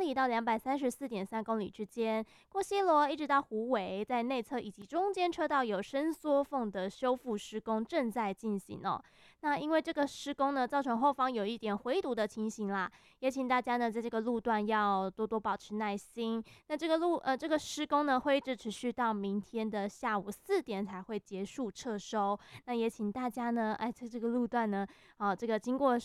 里到234.3公里之间。过西螺一直到虎尾，在内侧以及中间车道有伸缩缝的修复施工正在进行哦。那因为这个施工呢，造成后方有一点回堵的情形啦，也请大家呢在这个路段要多多保持耐心。那这个施工呢会一直持续到明天的下午4点才会结束撤收。那也请大家呢，在这个路段呢，这个经过